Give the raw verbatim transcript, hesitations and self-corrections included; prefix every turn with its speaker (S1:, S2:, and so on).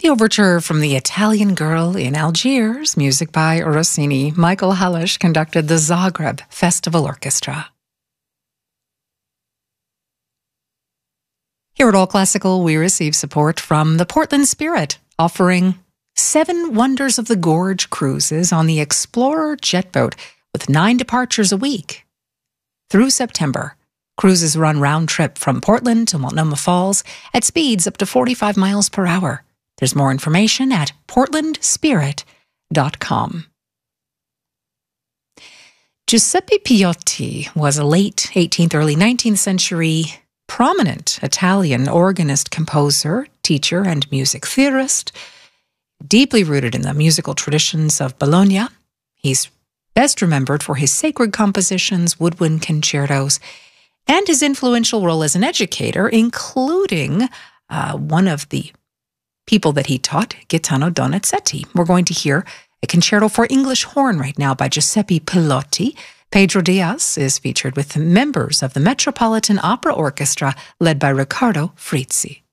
S1: The overture from The Italian Girl in Algiers, music by Rossini. Michael Halish conducted the Zagreb Festival Orchestra. Here at All Classical, we receive support from the Portland Spirit, offering seven Wonders of the Gorge cruises on the Explorer jet boat with nine departures a week. Through September, cruises run round trip from Portland to Multnomah Falls at speeds up to forty-five miles per hour. There's more information at portland spirit dot com. Giuseppe Piotti was a late eighteenth, early nineteenth century prominent Italian organist, composer, teacher, and music theorist, deeply rooted in the musical traditions of Bologna. He's best remembered for his sacred compositions, woodwind concertos, and his influential role as an educator, including uh, one of the people that he taught, Gaetano Donizetti. We're going to hear a concerto for English horn right now by Giuseppe Piotti. Pedro Diaz is featured with members of the Metropolitan Opera Orchestra led by Riccardo Frizzi.